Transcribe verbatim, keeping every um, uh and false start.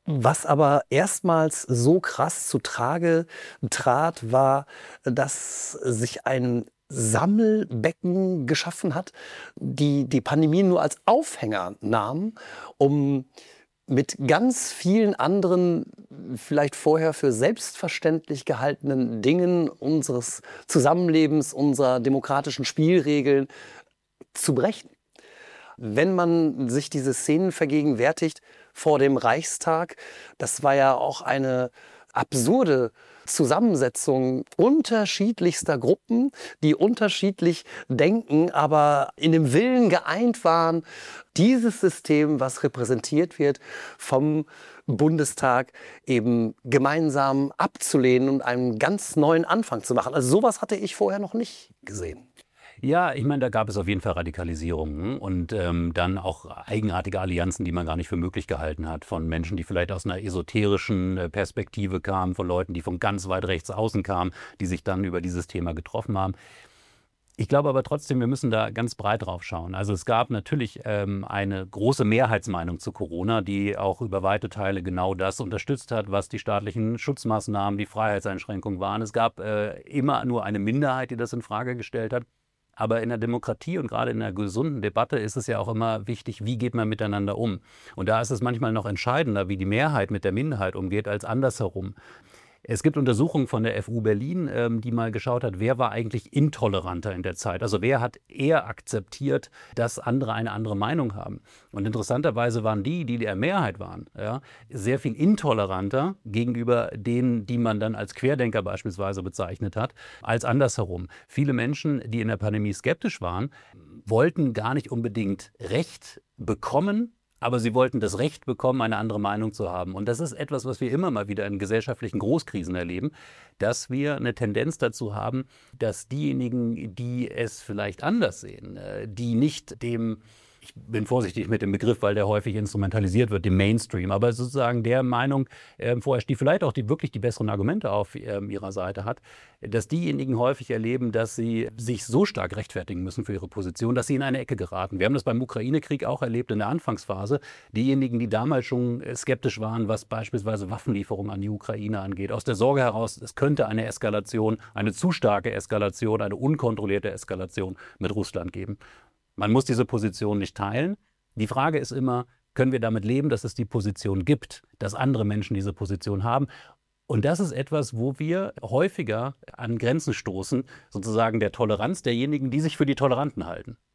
Was aber erstmals so krass zutage trat, war, dass sich ein Sammelbecken geschaffen hat, die die Pandemie nur als Aufhänger nahmen, um mit ganz vielen anderen, vielleicht vorher für selbstverständlich gehaltenen Dingen unseres Zusammenlebens, unserer demokratischen Spielregeln zu brechen. Wenn man sich diese Szenen vergegenwärtigt vor dem Reichstag, das war ja auch eine absurde Zusammensetzung unterschiedlichster Gruppen, die unterschiedlich denken, aber in dem Willen geeint waren, dieses System, was repräsentiert wird vom Bundestag, eben gemeinsam abzulehnen und einen ganz neuen Anfang zu machen. Also sowas hatte ich vorher noch nicht gesehen. Ja, ich meine, da gab es auf jeden Fall Radikalisierungen und ähm, dann auch eigenartige Allianzen, die man gar nicht für möglich gehalten hat, von Menschen, die vielleicht aus einer esoterischen äh, Perspektive kamen, von Leuten, die von ganz weit rechts außen kamen, die sich dann über dieses Thema getroffen haben. Ich glaube aber trotzdem, wir müssen da ganz breit drauf schauen. Also es gab natürlich ähm, eine große Mehrheitsmeinung zu Corona, die auch über weite Teile genau das unterstützt hat, was die staatlichen Schutzmaßnahmen, die Freiheitseinschränkungen waren. Es gab äh, immer nur eine Minderheit, die das in Frage gestellt hat. Aber in der Demokratie und gerade in einer gesunden Debatte ist es ja auch immer wichtig, wie geht man miteinander um. Und da ist es manchmal noch entscheidender, wie die Mehrheit mit der Minderheit umgeht, als andersherum. Es gibt Untersuchungen von der F U Berlin, ähm, die mal geschaut hat, wer war eigentlich intoleranter in der Zeit. Also wer hat eher akzeptiert, dass andere eine andere Meinung haben. Und interessanterweise waren die, die der Mehrheit waren, ja, sehr viel intoleranter gegenüber denen, die man dann als Querdenker beispielsweise bezeichnet hat, als andersherum. Viele Menschen, die in der Pandemie skeptisch waren, wollten gar nicht unbedingt Recht bekommen, aber sie wollten das Recht bekommen, eine andere Meinung zu haben. Und das ist etwas, was wir immer mal wieder in gesellschaftlichen Großkrisen erleben, dass wir eine Tendenz dazu haben, dass diejenigen, die es vielleicht anders sehen, die nicht dem, ich bin vorsichtig mit dem Begriff, weil der häufig instrumentalisiert wird, dem Mainstream, aber sozusagen der Meinung äh, vorherrscht, die vielleicht auch die, wirklich die besseren Argumente auf äh, ihrer Seite hat, dass diejenigen häufig erleben, dass sie sich so stark rechtfertigen müssen für ihre Position, dass sie in eine Ecke geraten. Wir haben das beim Ukraine-Krieg auch erlebt in der Anfangsphase. Diejenigen, die damals schon skeptisch waren, was beispielsweise Waffenlieferungen an die Ukraine angeht, aus der Sorge heraus, es könnte eine Eskalation, eine zu starke Eskalation, eine unkontrollierte Eskalation mit Russland geben. Man muss diese Position nicht teilen. Die Frage ist immer, können wir damit leben, dass es die Position gibt, dass andere Menschen diese Position haben? Und das ist etwas, wo wir häufiger an Grenzen stoßen, sozusagen der Toleranz derjenigen, die sich für die Toleranten halten.